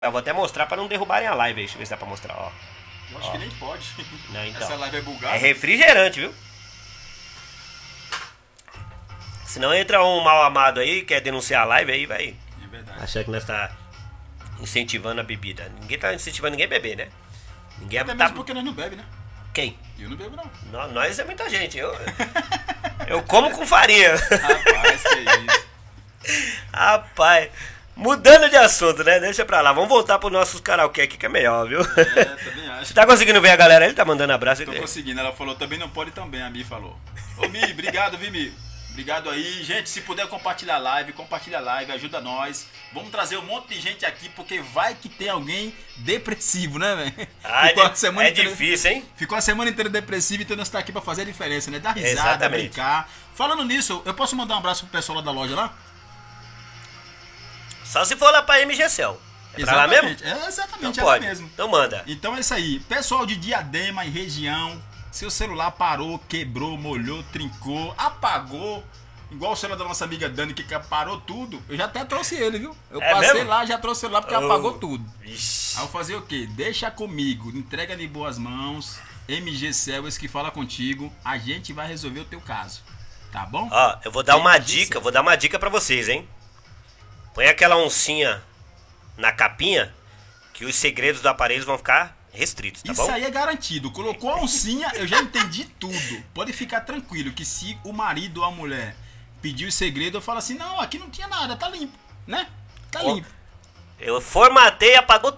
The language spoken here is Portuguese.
Eu vou até mostrar pra não derrubarem a live aí. Deixa eu ver se dá pra mostrar, ó. Eu acho que nem pode. Não, então. Essa live é bugada. É refrigerante, viu? Se não entra um mal amado aí, quer denunciar a live aí, vai. É verdade. Achando que nós tá incentivando a bebida. Ninguém tá incentivando ninguém a beber, né? Ninguém Até tá... mesmo porque nós não bebe, né? Quem? Eu não bebo, não. Nós é muita gente. Eu como com farinha. Rapaz, que isso. Rapaz, mudando de assunto, né? Deixa pra lá. Vamos voltar pro nossos karaokê aqui que é melhor, viu? É, também acho. Você tá conseguindo ver a galera? Ele tá mandando abraço. Tô conseguindo. Ela falou, também não pode também, a Mi falou. Ô, Mi, obrigado, viu, Mi? Obrigado aí. Gente, se puder compartilhar a live, ajuda nós. Vamos trazer um monte de gente aqui, porque vai que tem alguém depressivo, né, velho? É difícil, hein? Ficou a semana inteira depressivo, então nós tá aqui pra fazer a diferença, né? Dar risada, Exatamente. brincar. Falando nisso, eu posso mandar um abraço pro pessoal lá da loja lá? Só se for lá pra MGCL. É pra lá mesmo? É, exatamente, Então é lá pode. mesmo. Então manda. Então é isso aí. Pessoal de Diadema e região, seu celular parou, quebrou, molhou, trincou, apagou. Igual o celular da nossa amiga Dani, que parou tudo. Eu já até trouxe ele, viu? Eu passei mesmo? lá, já trouxe o celular porque apagou tudo. Ixi. Aí eu fazer o quê? Deixa comigo, entrega de boas mãos. MG Service que fala contigo, a gente vai resolver o teu caso. Tá bom? Ó, eu vou dar uma MG dica, vou dar uma dica pra vocês, hein? Põe aquela oncinha na capinha que os segredos do aparelho vão ficar restritos, tá Isso bom? aí é garantido. Colocou a oncinha, eu já entendi tudo. Pode ficar tranquilo que se o marido ou a mulher pedir o segredo, eu falo assim, não, aqui não tinha nada, tá limpo, né? Tá Ó, limpo. Eu formatei e apagou